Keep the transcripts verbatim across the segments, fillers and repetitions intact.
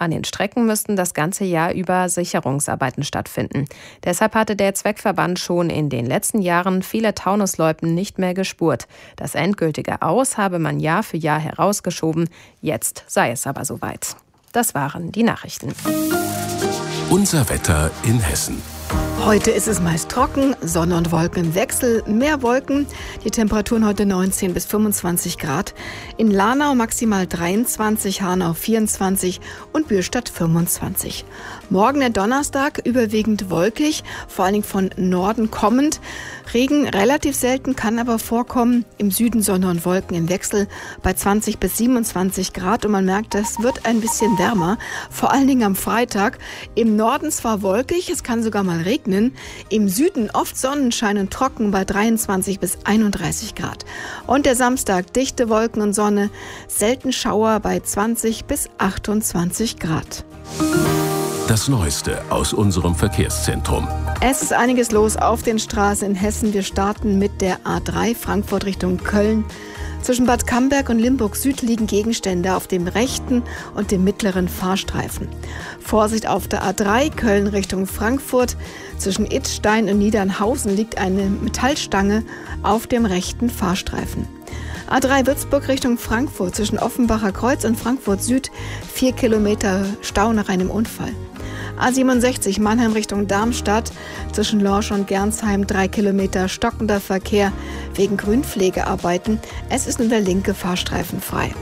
An den Strecken müssten das ganze Jahr über Sicherungsarbeiten stattfinden. Deshalb hatte der Zweckverband schon in den letzten Jahren viele Taunusloipen nicht mehr gespurt. Das endgültige Aus habe man Jahr für Jahr herausgeschoben. Jetzt sei es aber soweit. Das waren die Nachrichten. Unser Wetter in Hessen. Heute ist es meist trocken, Sonne und Wolken im Wechsel, mehr Wolken. Die Temperaturen heute neunzehn bis fünfundzwanzig Grad. In Lahnau maximal dreiundzwanzig, Hanau vierundzwanzig und Bürstadt fünfundzwanzig. Morgen der Donnerstag überwiegend wolkig, vor allen Dingen von Norden kommend. Regen relativ selten, kann aber vorkommen. Im Süden Sonne und Wolken im Wechsel bei zwanzig bis siebenundzwanzig Grad. Und man merkt, es wird ein bisschen wärmer, vor allen Dingen am Freitag. Im Norden zwar wolkig, es kann sogar mal regnen. Im Süden oft Sonnenschein und trocken bei dreiundzwanzig bis einunddreißig Grad. Und der Samstag dichte Wolken und Sonne, selten Schauer bei zwanzig bis achtundzwanzig Grad. Das Neueste aus unserem Verkehrszentrum. Es ist einiges los auf den Straßen in Hessen. Wir starten mit der A drei Frankfurt Richtung Köln. Zwischen Bad Camberg und Limburg Süd liegen Gegenstände auf dem rechten und dem mittleren Fahrstreifen. Vorsicht auf der A drei Köln Richtung Frankfurt. Zwischen Idstein und Niedernhausen liegt eine Metallstange auf dem rechten Fahrstreifen. A drei Würzburg Richtung Frankfurt zwischen Offenbacher Kreuz und Frankfurt Süd. Vier Kilometer Stau nach einem Unfall. A siebenundsechzig Mannheim Richtung Darmstadt zwischen Lorsch und Gernsheim drei Kilometer stockender Verkehr wegen Grünpflegearbeiten. Es ist nur der linke Fahrstreifen frei.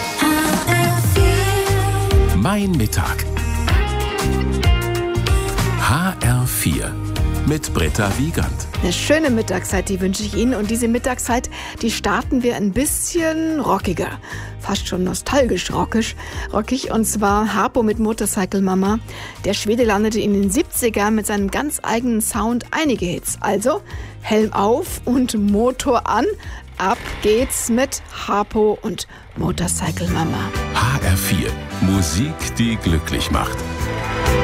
Mein Mittag. H R vier mit Britta Wiegand. Eine schöne Mittagszeit, die wünsche ich Ihnen. Und diese Mittagszeit, die starten wir ein bisschen rockiger. Fast schon nostalgisch rockisch, rockig. Und zwar Harpo mit Motorcycle Mama. Der Schwede landete in den siebzigern mit seinem ganz eigenen Sound einige Hits. Also Helm auf und Motor an. Ab geht's mit Harpo und Motorcycle Mama. H R vier. Musik, die glücklich macht.